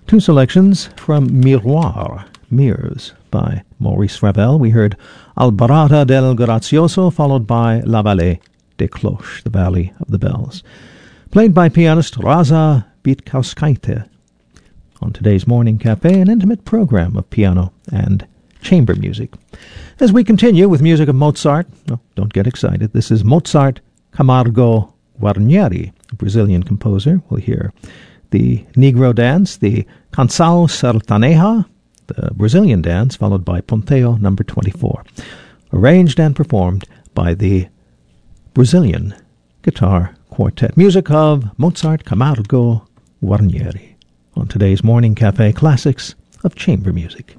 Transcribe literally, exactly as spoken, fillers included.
Two selections from Miroir, Mirrors, by Maurice Ravel. We heard Albarata del Grazioso, followed by La Vallée des Cloches, the Valley of the Bells, played by pianist Raza Bitkauskaite. On today's Morning Cafe, an intimate program of piano and chamber music. As we continue with music of Mozart, no, don't get excited, this is Mozart Camargo Guarnieri, a Brazilian composer. We'll hear the Negro dance, the Canção Sertaneja, the Brazilian dance, followed by Ponteo number twenty-four, arranged and performed by the Brazilian Guitar Quartet. Music of Mozart Camargo Guarnieri on today's Morning Cafe Classics of Chamber Music.